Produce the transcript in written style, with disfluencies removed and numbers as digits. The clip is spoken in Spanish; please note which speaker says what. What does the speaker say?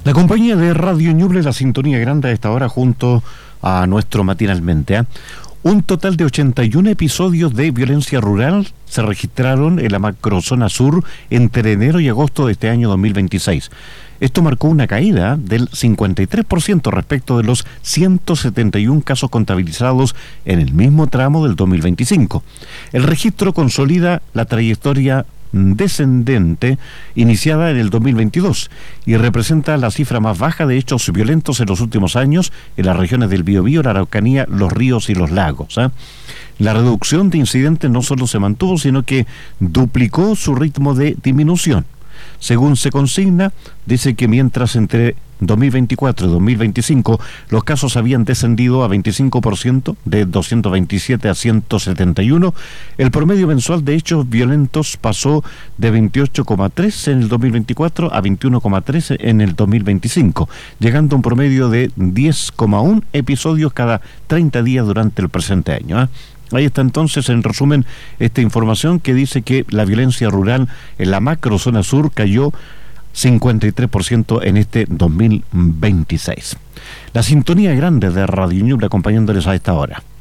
Speaker 1: La compañía de Radio Ñuble, la sintonía grande a esta hora junto a nuestro Matinalmente. Un total de 81 episodios de violencia rural se registraron en la macrozona sur entre enero y agosto de este año 2026. Esto marcó una caída del 53% respecto de los 171 casos contabilizados en el mismo tramo del 2025. El registro consolida la trayectoria descendente iniciada en el 2022 y representa la cifra más baja de hechos violentos en los últimos años en las regiones del Biobío, la Araucanía, los ríos y los lagos. La reducción de incidentes no solo se mantuvo, sino que duplicó su ritmo de disminución. Según se consigna, dice que mientras entre 2024 y 2025 los casos habían descendido a 25%, de 227 a 171, el promedio mensual de hechos violentos pasó de 28,3 en el 2024 a 21,13 en el 2025, llegando a un promedio de 10,1 episodios cada 30 días durante el presente año. Ahí está entonces, en resumen, esta información que dice que la violencia rural en la macrozona sur cayó 53% en este 2026. La sintonía grande de Radio Ñuble acompañándoles a esta hora.